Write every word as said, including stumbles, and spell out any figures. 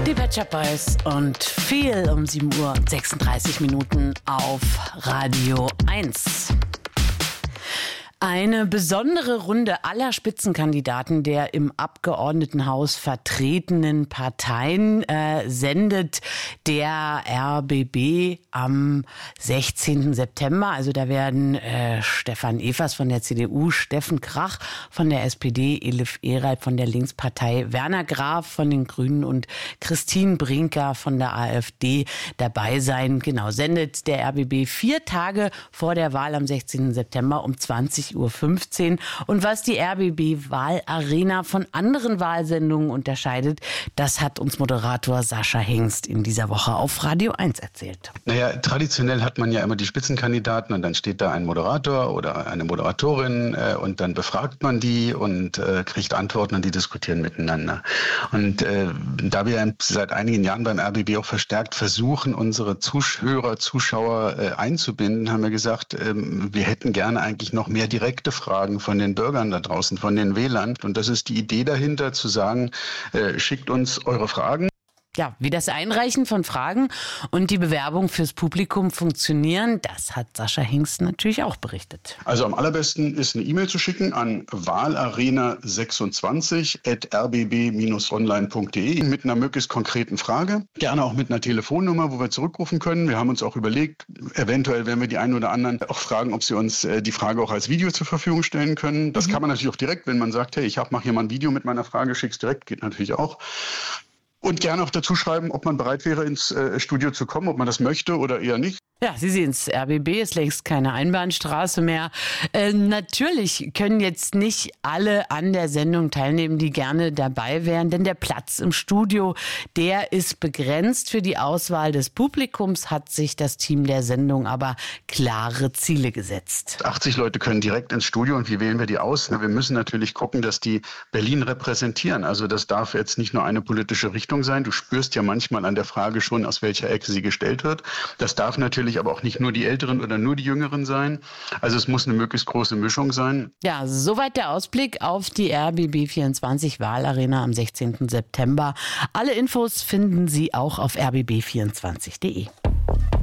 Die Pet Shop Boys und viel um sieben Uhr und sechsunddreißig Minuten auf Radio eins. Eine besondere Runde aller Spitzenkandidaten der im Abgeordnetenhaus vertretenen Parteien äh, sendet der R B B am sechzehnten September. Also da werden äh, Stefan Evers von der C D U, Steffen Krach von der S P D, Elif Eralb von der Linkspartei, Werner Graf von den Grünen und Christine Brinker von der AfD dabei sein. Genau, sendet der R B B vier Tage vor der Wahl am sechzehnten September um zwanzig Uhr fünfzehn. Und was die R B B-Wahlarena von anderen Wahlsendungen unterscheidet, das hat uns Moderator Sascha Hengst in dieser Woche auf Radio eins erzählt. Naja, traditionell hat man ja immer die Spitzenkandidaten und dann steht da ein Moderator oder eine Moderatorin äh, und dann befragt man die und äh, kriegt Antworten und die diskutieren miteinander. Und äh, da wir seit einigen Jahren beim R B B auch verstärkt versuchen, unsere Zuhörer, Zuschauer äh, einzubinden, haben wir gesagt, äh, wir hätten gerne eigentlich noch mehr direkte Fragen von den Bürgern da draußen, von den Wählern. Und das ist die Idee dahinter, zu sagen, äh, schickt uns eure Fragen. Ja, wie das Einreichen von Fragen und die Bewerbung fürs Publikum funktionieren, das hat Sascha Hengst natürlich auch berichtet. Also am allerbesten ist eine E-Mail zu schicken an wahlarena sechsundzwanzig at r b b dash online punkt d e mit einer möglichst konkreten Frage. Gerne auch mit einer Telefonnummer, wo wir zurückrufen können. Wir haben uns auch überlegt, eventuell werden wir die einen oder anderen auch fragen, ob sie uns die Frage auch als Video zur Verfügung stellen können. Das mhm. kann man natürlich auch direkt, wenn man sagt, hey, ich mache hier mal ein Video mit meiner Frage, schick's direkt, geht natürlich auch. Und gerne auch dazu schreiben, ob man bereit wäre, ins äh, Studio zu kommen, ob man das möchte oder eher nicht. Ja, Sie sehen es, R B B ist längst keine Einbahnstraße mehr. Äh, natürlich können jetzt nicht alle an der Sendung teilnehmen, die gerne dabei wären, denn der Platz im Studio, der ist begrenzt. Für die Auswahl des Publikums hat sich das Team der Sendung aber klare Ziele gesetzt. achtzig Leute können direkt ins Studio und wie wählen wir die aus? Wir müssen natürlich gucken, dass die Berlin repräsentieren. Also das darf jetzt nicht nur eine politische Richtung sein. Du spürst ja manchmal an der Frage schon, aus welcher Ecke sie gestellt wird. Das darf natürlich aber auch nicht nur die Älteren oder nur die Jüngeren sein. Also es muss eine möglichst große Mischung sein. Ja, soweit der Ausblick auf die R B B vierundzwanzig Wahlarena am sechzehnten September. Alle Infos finden Sie auch auf r b b vierundzwanzig punkt d e.